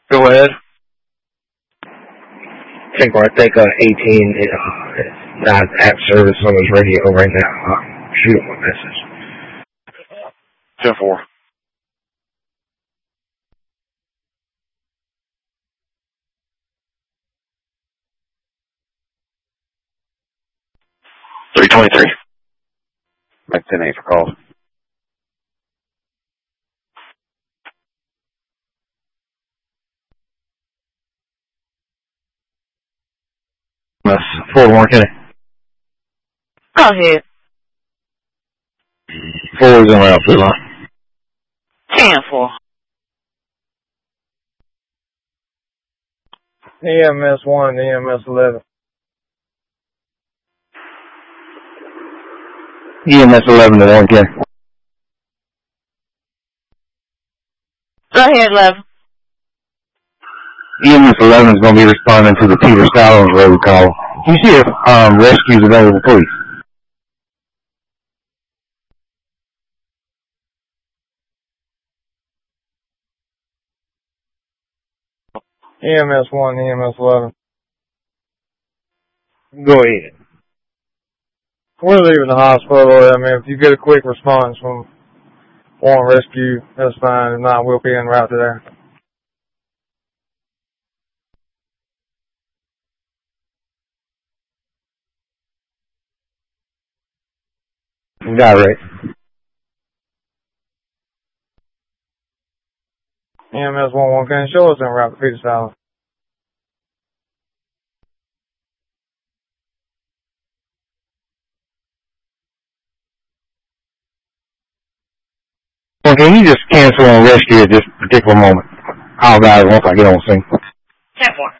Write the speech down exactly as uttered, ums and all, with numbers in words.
Go ahead. ten four, I think uh, eighteen is uh, not at service on his radio right now. Uh, shoot him a message. ten four. three twenty-three. Back ten eight for calls. That's four one, Kenny. Go ahead. Four is in route, three line. ten four. E M S one and E M S eleven. E M S eleven to one, Kenny. Go ahead, eleven. E M S eleven is going to be responding to the Peter Stallings road call. Can you see if um, rescue's available, please? E M S one, E M S eleven. Go ahead. We're leaving the hospital. I mean, if you get a quick response from one rescue, that's fine. If not, we'll be en route to there. Got it, right. E M S one one, can you show us en route to Peter Stallings? Well, can you just cancel on rescue at this particular moment? I'll guys once I get on scene. ten four.